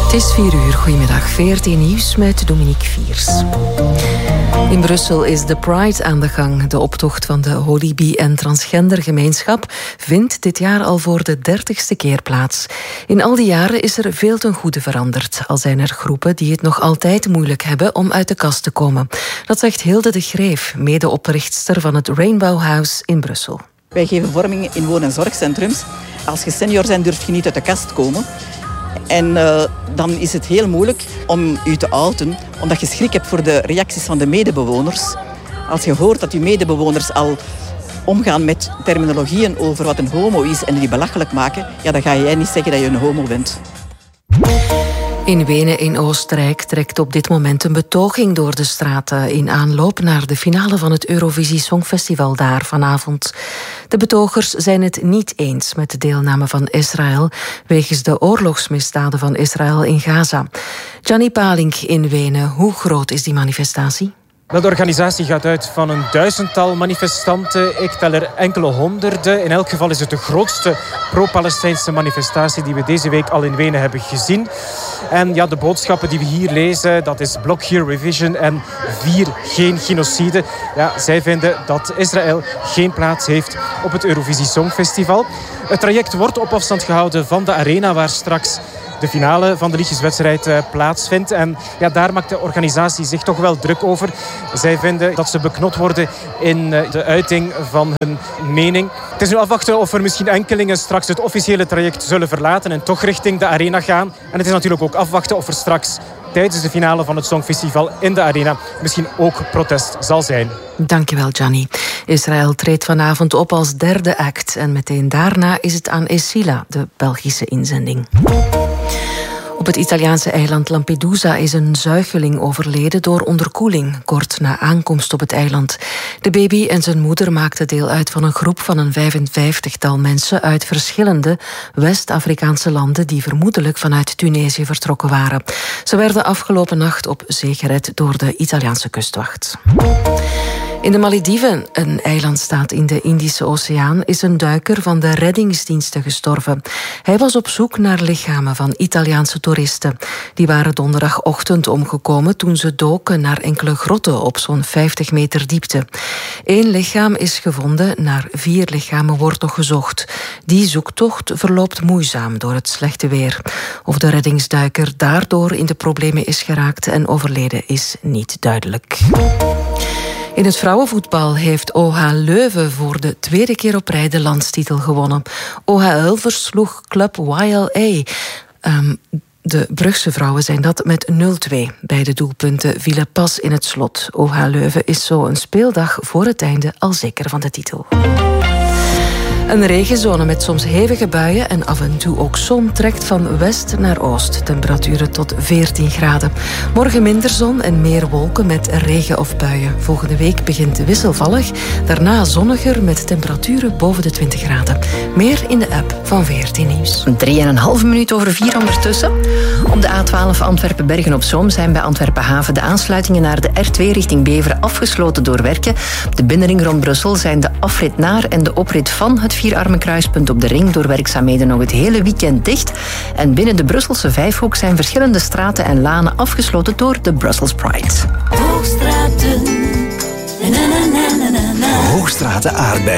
Het is 4 uur. Goedemiddag. VRT Nieuws met Dominique Viers. In Brussel is de Pride aan de gang. De optocht van de holy bi- en transgendergemeenschap vindt dit jaar al voor de 30ste keer plaats. In al die jaren is er veel ten goede veranderd. Al zijn er groepen die het nog altijd moeilijk hebben om uit de kast te komen. Dat zegt Hilde de Greef, medeoprichtster van het Rainbow House in Brussel. Wij geven vorming in woon- en zorgcentrums. Als je senior bent, durf je niet uit de kast komen. En dan is het heel moeilijk om je te outen, omdat je schrik hebt voor de reacties van de medebewoners. Als je hoort dat je medebewoners al omgaan met terminologieën over wat een homo is en die belachelijk maken, ja, dan ga jij niet zeggen dat je een homo bent. In Wenen in Oostenrijk trekt op dit moment een betoging door de straten in aanloop naar de finale van het Eurovisie Songfestival daar vanavond. De betogers zijn het niet eens met de deelname van Israël wegens de oorlogsmisdaden van Israël in Gaza. Gianni Palink in Wenen, hoe groot is die manifestatie? De organisatie gaat uit van een 1000-tal manifestanten. Ik tel er enkele honderden. In elk geval is het de grootste pro-Palestijnse manifestatie die we deze week al in Wenen hebben gezien. En ja, de boodschappen die we hier lezen, dat is Block Here Revision en 4 geen genocide. Ja, zij vinden dat Israël geen plaats heeft op het Eurovisie Songfestival. Het traject wordt op afstand gehouden van de arena waar straks de finale van de liedjeswedstrijd plaatsvindt. En ja, daar maakt de organisatie zich toch wel druk over. Zij vinden dat ze beknot worden in de uiting van hun mening. Het is nu afwachten of er misschien enkelingen straks het officiële traject zullen verlaten en toch richting de arena gaan. En het is natuurlijk ook afwachten of er straks tijdens de finale van het Songfestival in de arena misschien ook protest zal zijn. Dankjewel, Gianni. Israël treedt vanavond op als derde act. En meteen daarna is het aan Esila, de Belgische inzending. Op het Italiaanse eiland Lampedusa is een zuigeling overleden door onderkoeling, kort na aankomst op het eiland. De baby en zijn moeder maakten deel uit van een groep van een 55-tal mensen uit verschillende West-Afrikaanse landen die vermoedelijk vanuit Tunesië vertrokken waren. Ze werden afgelopen nacht op zee gered door de Italiaanse kustwacht. In de Malediven, een eilandstaat in de Indische Oceaan, is een duiker van de reddingsdiensten gestorven. Hij was op zoek naar lichamen van Italiaanse toeristen. Die waren donderdagochtend omgekomen toen ze doken naar enkele grotten op zo'n 50 meter diepte. 1 lichaam is gevonden, naar 4 lichamen wordt nog gezocht. Die zoektocht verloopt moeizaam door het slechte weer. Of de reddingsduiker daardoor in de problemen is geraakt en overleden is niet duidelijk. In het vrouwenvoetbal heeft OH Leuven voor de 2e keer op rij de landstitel gewonnen. OHL versloeg club YLA. De Brugse vrouwen zijn dat met 0-2. Beide doelpunten vielen pas in het slot. OH Leuven is zo een speeldag voor het einde al zeker van de titel. Een regenzone met soms hevige buien en af en toe ook zon trekt van west naar oost. Temperaturen tot 14 graden. Morgen minder zon en meer wolken met regen of buien. Volgende week begint wisselvallig. Daarna zonniger met temperaturen boven de 20 graden. Meer in de app van VRT Nieuws. 3,5 minuut over 4 ondertussen. Op de A12 Antwerpen-Bergen op Zoom zijn bij Antwerpen Haven de aansluitingen naar de R2 richting Beveren afgesloten door werken. Op de binnenring rond Brussel zijn de afrit naar en de oprit van het Vierarmenkruispunt op de ring door werkzaamheden nog het hele weekend dicht. En binnen de Brusselse Vijfhoek zijn verschillende straten en lanen afgesloten door de Brussels Pride. Hoogstraten aardbeien.